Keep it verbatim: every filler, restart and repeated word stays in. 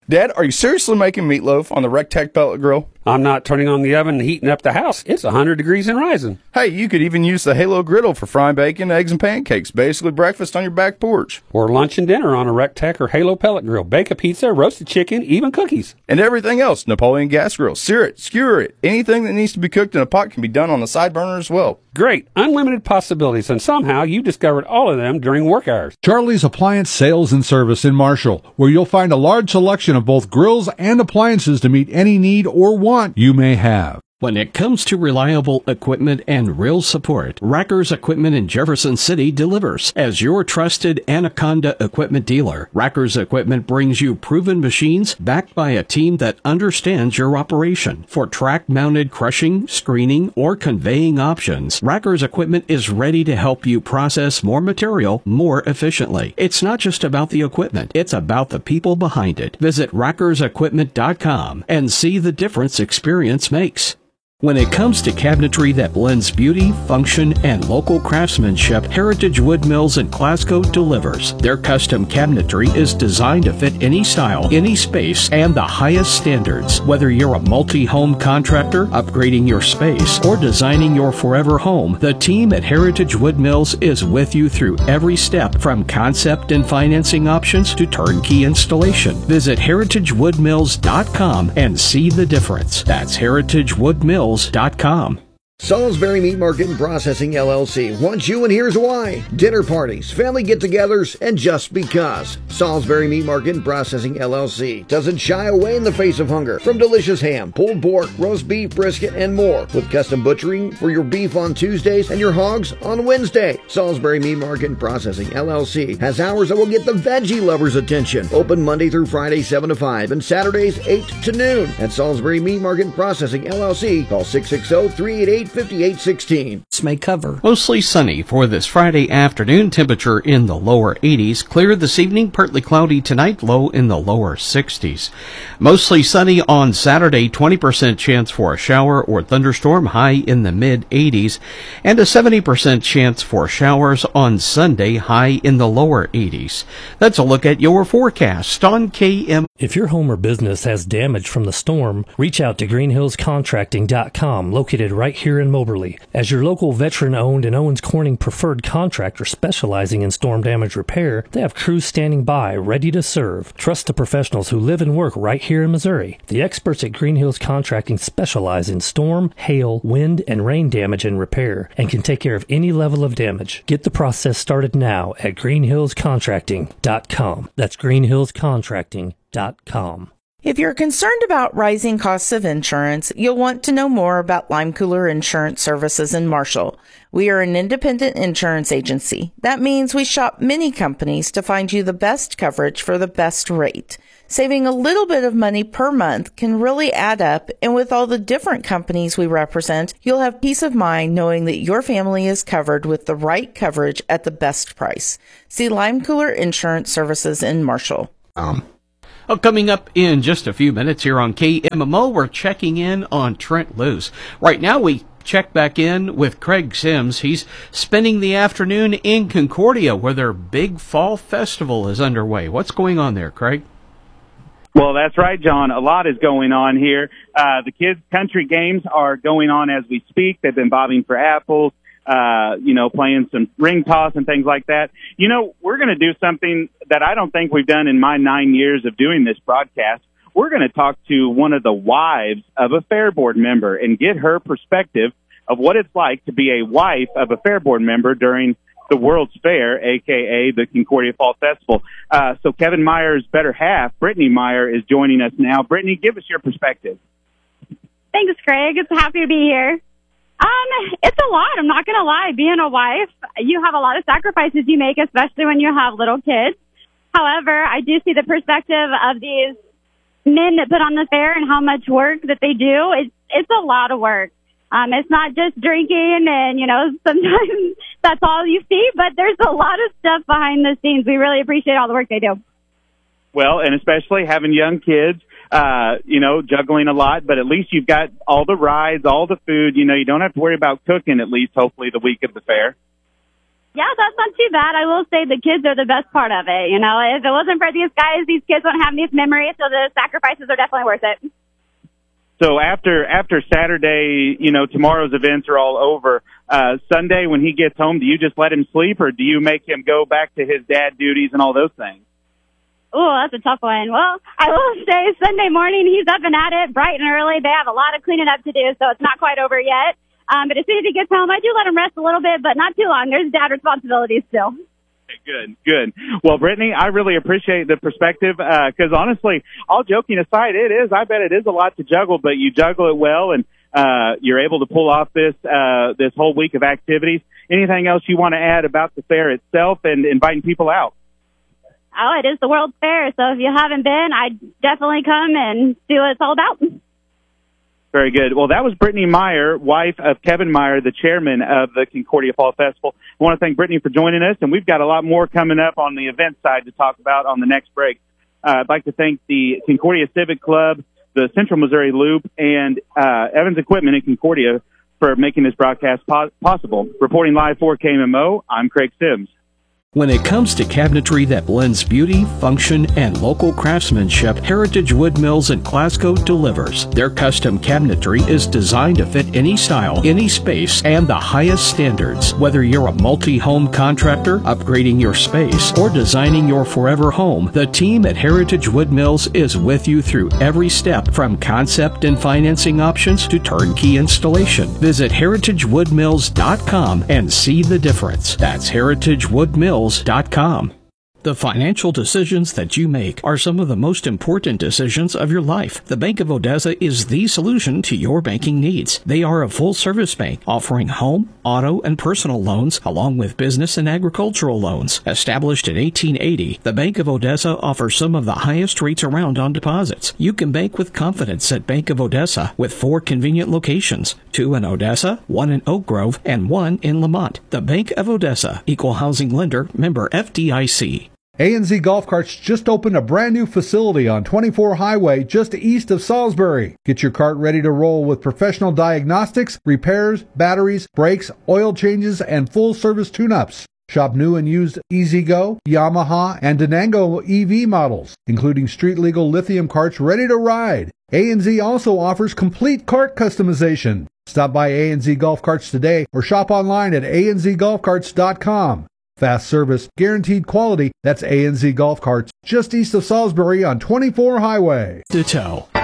Dad, are you seriously making meatloaf on the Rectech pellet grill? I'm not turning on the oven and heating up the house. It's one hundred degrees and rising. Hey, you could even use the Halo griddle for frying bacon, eggs, and pancakes. Basically breakfast on your back porch. Or lunch and dinner on a Rectech or Halo pellet grill. Bake a pizza, roasted chicken, even cookies. And everything else. Napoleon gas grill. Sear it, skewer it. Anything that needs to be cooked in a pot can be done on the side burner as well. Great. Unlimited possibilities, and somehow you discovered all of them during work hours. Charlie's Appliance Sales and Service in Marshall, where you'll find a large selection of both grills and appliances to meet any need or want you may have. When it comes to reliable equipment and real support, Racker's Equipment in Jefferson City delivers. As your trusted Anaconda equipment dealer, Racker's Equipment brings you proven machines backed by a team that understands your operation. For track-mounted crushing, screening, or conveying options, Racker's Equipment is ready to help you process more material more efficiently. It's not just about the equipment, it's about the people behind it. Visit rackers equipment dot com and see the difference experience makes. When it comes to cabinetry that blends beauty, function, and local craftsmanship, Heritage Wood Mills in Glasgow delivers. Their custom cabinetry is designed to fit any style, any space, and the highest standards. Whether you're a multi-home contractor, upgrading your space, or designing your forever home, the team at Heritage Wood Mills is with you through every step, from concept and financing options to turnkey installation. Visit heritage wood mills dot com and see the difference. That's heritage wood mills dot com. Salisbury Meat Market and Processing, L L C wants you, and here's why. Dinner parties, family get-togethers, and just because. Salisbury Meat Market and Processing, L L C doesn't shy away in the face of hunger. From delicious ham, pulled pork, roast beef, brisket, and more. With custom butchering for your beef on Tuesdays and your hogs on Wednesday. Salisbury Meat Market and Processing, L L C has hours that will get the veggie lovers' attention. Open Monday through Friday, seven to five, and Saturdays, eight to noon. At Salisbury Meat Market and Processing, L L C, call six six zero, three eight eight, five eight one six. May cover. Mostly sunny for this Friday afternoon. Temperature in the lower eighties. Clear this evening. Partly cloudy tonight. Low in the lower sixties. Mostly sunny on Saturday. twenty percent chance for a shower or thunderstorm. High in the mid eighties. And a seventy percent chance for showers on Sunday. High in the lower eighties. That's a look at your forecast on K M. If your home or business has damage from the storm, reach out to green hills contracting dot com, located right here in Moberly. As your local veteran-owned and Owens Corning preferred contractor specializing in storm damage repair, they have crews standing by, ready to serve. Trust the professionals who live and work right here in Missouri. The experts at Green Hills Contracting specialize in storm, hail, wind, and rain damage and repair, and can take care of any level of damage. Get the process started now at green hills contracting dot com. That's green hills contracting dot com. If you're concerned about rising costs of insurance, you'll want to know more about Lime Cooler Insurance Services in Marshall. We are an independent insurance agency. That means we shop many companies to find you the best coverage for the best rate. Saving a little bit of money per month can really add up, and with all the different companies we represent, you'll have peace of mind knowing that your family is covered with the right coverage at the best price. See Lime Cooler Insurance Services in Marshall. Um. Oh, coming up in just a few minutes here on K M M O, we're checking in on Trent Loos. Right now, we check back in with Craig Sims. He's spending the afternoon in Concordia, where their big fall festival is underway. What's going on there, Craig? Well, that's right, John. A lot is going on here. Uh, the kids' country games are going on as we speak. They've been bobbing for apples. Uh, you know, playing some ring toss and things like that. You know, we're going to do something that I don't think we've done in my nine years of doing this broadcast. We're going to talk to one of the wives of a Fair Board member and get her perspective of what it's like to be a wife of a Fair Board member during the World's Fair, a k a the Concordia Fall Festival. Uh, so Kevin Meyer's better half, Brittany Meyer, is joining us now. Brittany, give us your perspective. Thanks, Craig. It's happy to be here. Um, it's a lot. I'm not going to lie. Being a wife, you have a lot of sacrifices you make, especially when you have little kids. However, I do see the perspective of these men that put on the fair and how much work that they do. It's, it's a lot of work. Um, it's not just drinking and, you know, sometimes that's all you see, but there's a lot of stuff behind the scenes. We really appreciate all the work they do. Well, and especially having young kids. Uh, you know, juggling a lot, but at least you've got all the rides, all the food. You know, you don't have to worry about cooking, at least, hopefully, the week of the fair. Yeah, that's not too bad. I will say the kids are the best part of it. You know, if it wasn't for these guys, these kids wouldn't have these memories, so the sacrifices are definitely worth it. So after after Saturday, you know, tomorrow's events are all over. Uh, Sunday, when he gets home, do you just let him sleep, or do you make him go back to his dad duties and all those things? Oh, that's a tough one. Well, I will say Sunday morning, he's up and at it bright and early. They have a lot of cleaning up to do, so it's not quite over yet. Um, but as soon as he gets home, I do let him rest a little bit, but not too long. There's dad responsibilities still. Good, good. Well, Brittany, I really appreciate the perspective, because uh, honestly, all joking aside, it is, I bet it is a lot to juggle, but you juggle it well, and uh, you're able to pull off this uh, this whole week of activities. Anything else you want to add about the fair itself and inviting people out? Oh, it is the World's Fair, so if you haven't been, I'd definitely come and see what it's all about. Very good. Well, that was Brittany Meyer, wife of Kevin Meyer, the chairman of the Concordia Fall Festival. I want to thank Brittany for joining us, and we've got a lot more coming up on the event side to talk about on the next break. Uh, I'd like to thank the Concordia Civic Club, the Central Missouri Loop, and uh, Evans Equipment in Concordia for making this broadcast po- possible. Reporting live for K M M O, I'm Craig Sims. When it comes to cabinetry that blends beauty, function, and local craftsmanship, Heritage Wood Mills in Glasgow delivers. Their custom cabinetry is designed to fit any style, any space, and the highest standards. Whether you're a multi-home contractor, upgrading your space, or designing your forever home, the team at Heritage Wood Mills is with you through every step, from concept and financing options to turnkey installation. Visit heritage wood mills dot com and see the difference. That's heritage wood mills dot com. The financial decisions that you make are some of the most important decisions of your life. The Bank of Odessa is the solution to your banking needs. They are a full-service bank offering home, auto, and personal loans, along with business and agricultural loans. Established in eighteen eighty, the Bank of Odessa offers some of the highest rates around on deposits. You can bank with confidence at Bank of Odessa with four convenient locations, two in Odessa, one in Oak Grove, and one in Lamont. The Bank of Odessa, Equal Housing Lender, member F D I C. A and Z Golf Carts just opened a brand new facility on twenty-four Highway just east of Salisbury. Get your cart ready to roll with professional diagnostics, repairs, batteries, brakes, oil changes, and full-service tune-ups. Shop new and used E-Z-Go, Yamaha, and Denango E V models, including street-legal lithium carts ready to ride. A and Z also offers complete cart customization. Stop by A and Z Golf Carts today or shop online at a n z golf carts dot com. Fast service, guaranteed quality. That's A and Z Golf Carts, just east of Salisbury on twenty-four Highway. To tow.